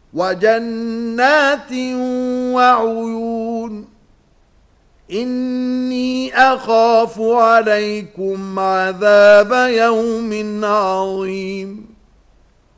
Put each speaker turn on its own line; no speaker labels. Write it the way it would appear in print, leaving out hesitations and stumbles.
وجنات وعيون إني أخاف عليكم عذاب يوم عظيم